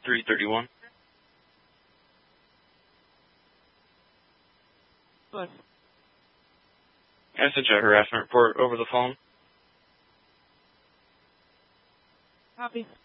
331. What? I sent you a harassment report over the phone. Copy.